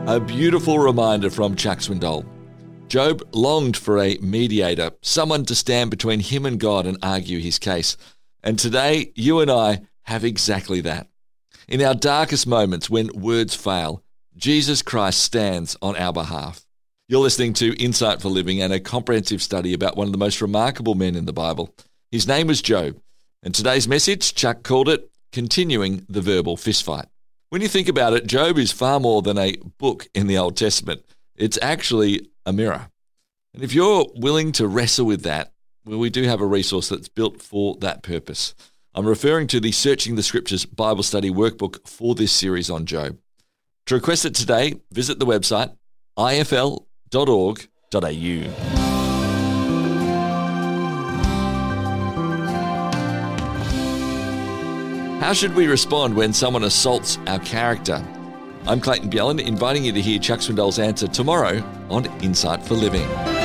A beautiful reminder from Chuck Swindoll. Job longed for a mediator, someone to stand between him and God and argue his case. And today, you and I have exactly that. In our darkest moments when words fail, Jesus Christ stands on our behalf. You're listening to Insight for Living and a comprehensive study about one of the most remarkable men in the Bible. His name was Job. And today's message, Chuck called it, Continuing the Verbal Fistfight. When you think about it, Job is far more than a book in the Old Testament. It's actually a mirror. And if you're willing to wrestle with that, well, we do have a resource that's built for that purpose. I'm referring to the Searching the Scriptures Bible Study Workbook for this series on Job. To request it today, visit the website ifl.org.au. How should we respond when someone assaults our character? I'm Clayton Bjelland, inviting you to hear Chuck Swindoll's answer tomorrow on Insight for Living.